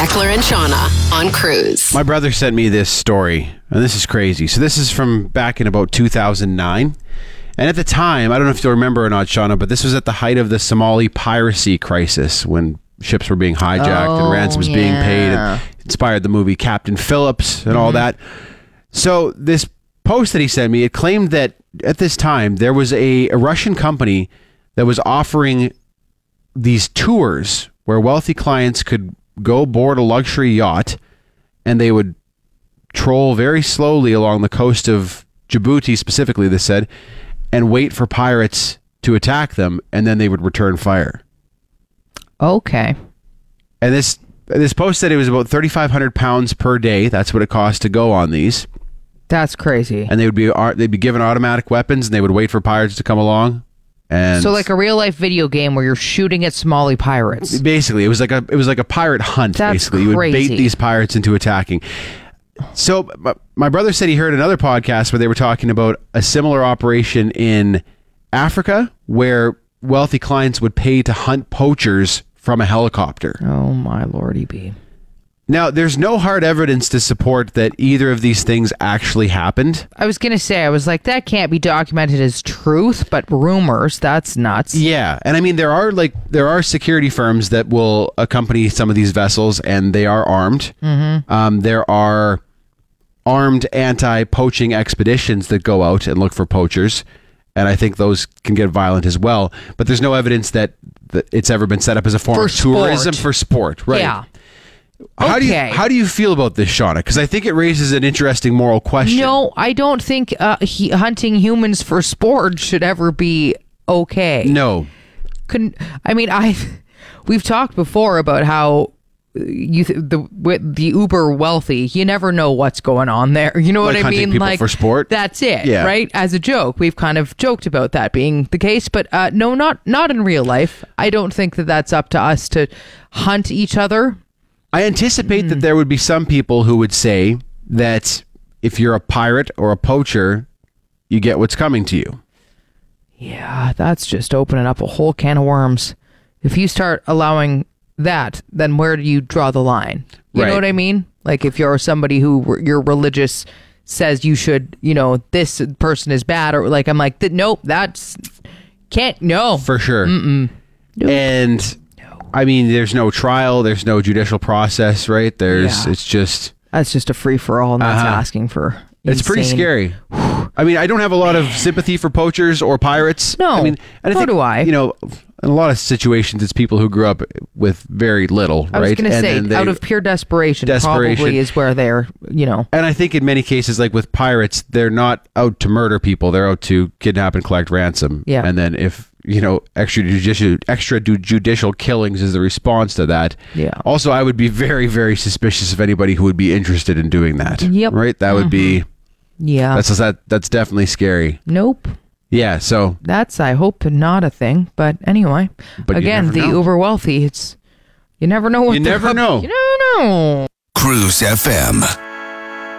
Beckler and Shauna on Cruise. My brother sent me this story, and this is crazy. So this is from back in about 2009. And at the time, I don't know if you'll remember or not, Shauna, but this was at the height of the Somali piracy crisis when ships were being hijacked and ransoms being paid, and inspired the movie Captain Phillips and all that. So this post that he sent me, it claimed that at this time there was a Russian company that was offering these tours where wealthy clients could go board a luxury yacht and they would troll very slowly along the coast of Djibouti, specifically, they said, and wait for pirates to attack them, and then they would return fire. Okay. And this post said it was about £3,500 per day. That's what it cost to go on these. That's crazy. And they'd be given automatic weapons, and they would wait for pirates to come along. And so like a real life video game where you're shooting at Somali pirates. Basically, it was like a pirate hunt. That's basically, you would bait these pirates into attacking. So my brother said he heard another podcast where they were talking about a similar operation in Africa where wealthy clients would pay to hunt poachers from a helicopter. Oh my lordy be. Now, there's no hard evidence to support that either of these things actually happened. I was going to say, I was like, that can't be documented as truth, but rumors, that's nuts. Yeah. And I mean, there are security firms that will accompany some of these vessels, and they are armed. Mm-hmm. There are armed anti-poaching expeditions that go out and look for poachers. And I think those can get violent as well. But there's no evidence that it's ever been set up as a form of tourism for sport. Right. Yeah. How do you feel about this, Shauna? Because I think it raises an interesting moral question. No, I don't think hunting humans for sport should ever be okay. No. We've talked before about how the uber wealthy, you never know what's going on there. You know what I mean? People for sport. That's it, yeah. Right? As a joke, we've kind of joked about that being the case, but no, not in real life. I don't think that that's up to us to hunt each other. I anticipate that there would be some people who would say that if you're a pirate or a poacher, you get what's coming to you. Yeah, that's just opening up a whole can of worms. If you start allowing that, then where do you draw the line? You know what I mean? Like if you're somebody who your religious says you should, this person is bad, or like I'm like, nope, that's can't. No, for sure. Nope. And I mean, there's no trial, there's no judicial process, right? It's just that's just a free for all, and that's asking for. It's pretty scary. I mean, I don't have a lot of sympathy for poachers or pirates. No, I mean, and I think, do I. In a lot of situations, it's people who grew up with very little, right? I was going to say, out of pure desperation, probably is where they're, And I think in many cases, like with pirates, they're not out to murder people. They're out to kidnap and collect ransom. Yeah. And then if, extrajudicial killings is the response to that. Yeah. Also, I would be very, very suspicious of anybody who would be interested in doing that. Yep. Right? That would be... Yeah. That's definitely scary. Nope. Yeah, so... That's, I hope, not a thing. But anyway, but again, the uber wealthy, you never know what You never know. You never know. Cruise FM.